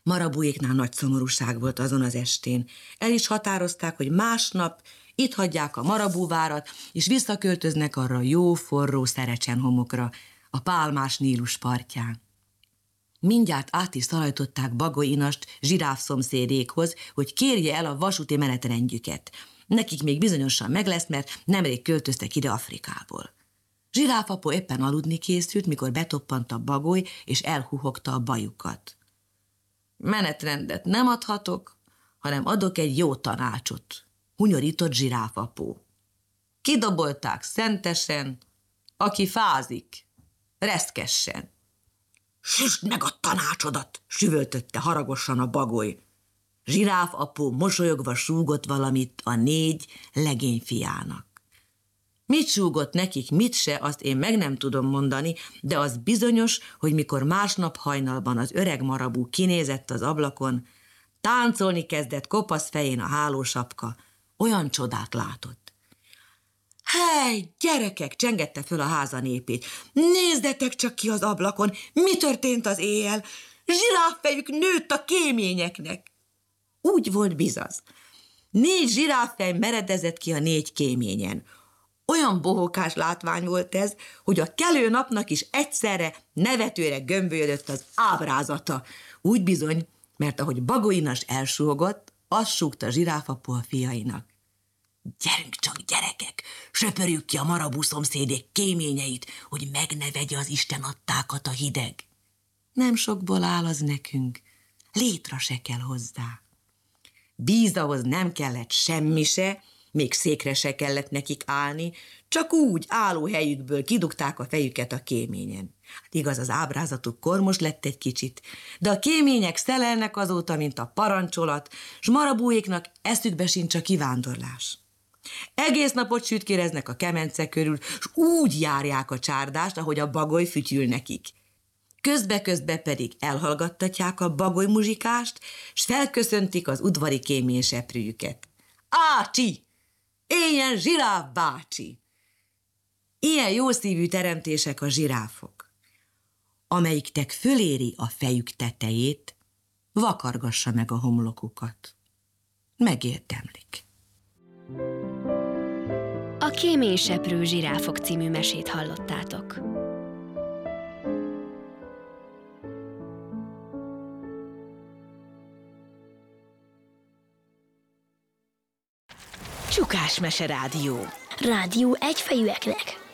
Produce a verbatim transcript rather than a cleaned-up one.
Marabúéknál nagy szomorúság volt azon az estén. El is határozták, hogy másnap itt hagyják a Marabúvárat, és visszaköltöznek arra a jó, forró Szerecsenhomokra, a pálmás Nílus partján. Mindjárt át is szalajtották Bagoly Inast zsiráf szomszédékhoz, hogy kérje el a vasúti menetrendjüket. Nekik még bizonyosan meg lesz, mert nemrég költöztek ide Afrikából. Zsiráfapó éppen aludni készült, mikor betoppant a Bagoly, és elhuhogta a bajukat. Menetrendet nem adhatok, hanem adok egy jó tanácsot, hunyorított Zsiráfapó. Kidobolták szentesen, aki fázik, reszkessen. Süsd meg a tanácsodat, süvöltötte haragosan a Bagoly. Zsiráfapó mosolyogva súgott valamit a négy legényfiának. Mit súgott nekik, mit se, azt én meg nem tudom mondani, de az bizonyos, hogy mikor másnap hajnalban az öreg Marabú kinézett az ablakon, táncolni kezdett kopasz fején a hálósapka, olyan csodát látott. Hely, gyerekek, csengette föl a háza népét, nézdetek csak ki az ablakon, mi történt az éjjel, zsiráffejük nőtt a kéményeknek. Úgy volt bizaz. Négy zsiráffej meredezett ki a négy kéményen. Olyan bohókás látvány volt ez, hogy a kelő napnak is egyszerre nevetőre gömbölyödött az ábrázata. Úgy bizony, mert ahogy Bagoly Inas elsúgott, azt súgta Zsiráfapó a fiainak. Gyerünk csak, gyerekek, söpörjük ki a Marabú szomszédék kéményeit, hogy meg ne vegye az istenadtákat a hideg. Nem sokból áll az nekünk, létra se kell hozzá. Vízahhoz nem kellett semmi se, még székre se kellett nekik állni, csak úgy álló helyükből kidugták a fejüket a kéményen. Hát igaz, az ábrázatuk kormos lett egy kicsit, de a kémények szelelnek azóta, mint a parancsolat, s Marabúéknak eszükbe sincs a kivándorlás. Egész napot sütkéreznek a kemence körül, s úgy járják a csárdást, ahogy a Bagoly fütyül nekik. Közbe-közbe pedig elhallgattatják a Bagoly muzsikást, s felköszöntik az udvari kéményseprűjüket. Ácsi! Éljen Zsiráf bácsi! Ilyen jószívű teremtések a zsiráfok. Amelyiktek föléri a fejük tetejét, vakargassa meg a homlokukat. Megérdemlik. A Kéményseprő zsiráfok című mesét hallottátok. Csukás Mese Rádió. Rádió egyfejűeknek.